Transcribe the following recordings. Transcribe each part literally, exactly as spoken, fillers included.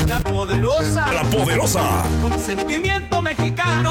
La poderosa. La poderosa. Con sentimiento mexicano.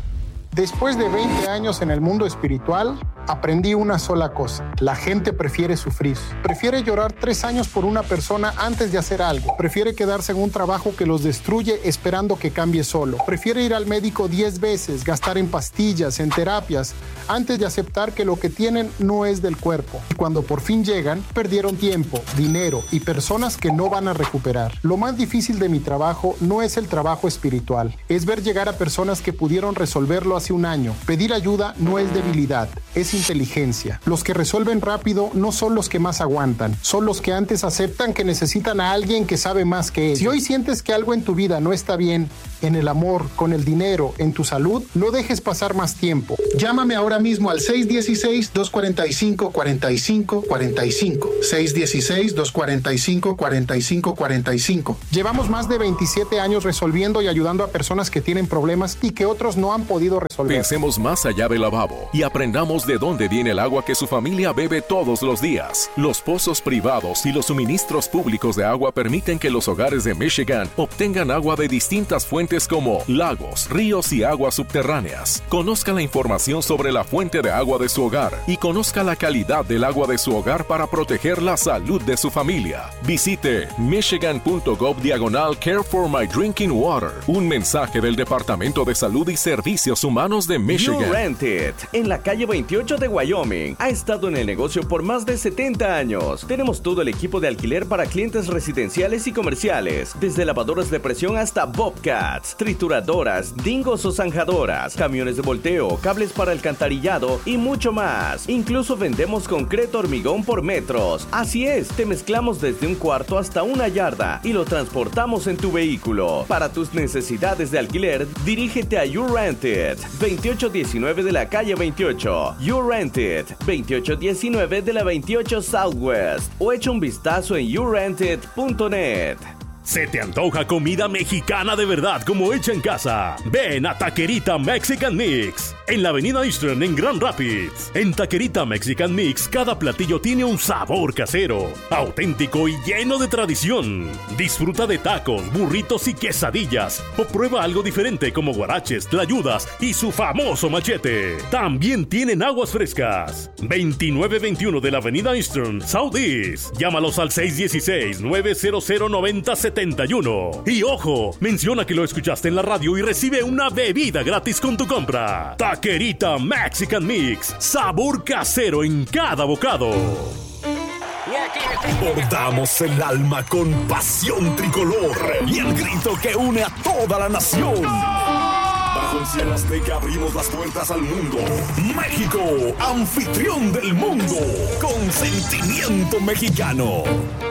Después de veinte años en el mundo espiritual, aprendí una sola cosa. La gente prefiere sufrir. Prefiere llorar tres años por una persona antes de hacer algo. Prefiere quedarse en un trabajo que los destruye esperando que cambie solo. Prefiere ir al médico diez veces, gastar en pastillas, en terapias, antes de aceptar que lo que tienen no es del cuerpo. Y cuando por fin llegan, perdieron tiempo, dinero y personas que no van a recuperar. Lo más difícil de mi trabajo no es el trabajo espiritual. Es ver llegar a personas que pudieron resolverlo hace un año. Pedir ayuda no es debilidad, es inteligencia. Los que resuelven rápido no son los que más aguantan, son los que antes aceptan que necesitan a alguien que sabe más que ellos. Si hoy sientes que algo en tu vida no está bien, en el amor, con el dinero, en tu salud, no dejes pasar más tiempo. Llámame ahora mismo al seis uno seis, dos cuatro cinco, cuatro cinco cuatro cinco. seis uno seis, dos cuatro cinco, cuatro cinco cuatro cinco. Llevamos más de veintisiete años resolviendo y ayudando a personas que tienen problemas y que otros no han podido resolver. Pensemos más allá del lavabo y aprendamos de dónde viene el agua que su familia bebe todos los días. Los pozos privados y los suministros públicos de agua permiten que los hogares de Michigan obtengan agua de distintas fuentes como lagos, ríos y aguas subterráneas. Conozca la información sobre la fuente de agua de su hogar y conozca la calidad del agua de su hogar para proteger la salud de su familia. Visite michigan.gov diagonal Care for My Drinking Water. Un mensaje del Departamento de Salud y Servicios Humanos de Michigan. You Rent It, en la calle veintiocho de Wyoming. Ha estado en el negocio por más de setenta años. Tenemos todo el equipo de alquiler para clientes residenciales y comerciales, desde lavadoras de presión hasta Bobcats, trituradoras, dingos o zanjadoras, camiones de volteo, cables para alcantarillado y mucho más. Incluso vendemos concreto hormigón por metros. Así es, te mezclamos desde un cuarto hasta una yarda y lo transportamos en tu vehículo. Para tus necesidades de alquiler, dirígete a You Rent It, veintiocho diecinueve de la calle veintiocho. You Rent It, veintiocho diecinueve de la veintiocho Southwest, o echa un vistazo en you rent it punto net. ¿Se te antoja comida mexicana de verdad como hecha en casa? Ven a Taquerita Mexican Mix, en la avenida Eastern en Grand Rapids. En Taquerita Mexican Mix, cada platillo tiene un sabor casero, auténtico y lleno de tradición. Disfruta de tacos, burritos y quesadillas, o prueba algo diferente como guaraches, tlayudas y su famoso machete. También tienen aguas frescas. veintinueve veintiuno de la avenida Eastern, Southeast. Llámalos al seis uno seis, nueve cero cero, nueve cero siete uno. Y ojo, menciona que lo escuchaste en la radio y recibe una bebida gratis con tu compra. Taquerita Mexican Mix, sabor casero en cada bocado. Bordamos el alma con pasión tricolor y el grito que une a toda la nación. Bajo el cielo azteca abrimos las puertas al mundo. México, anfitrión del mundo, con sentimiento mexicano.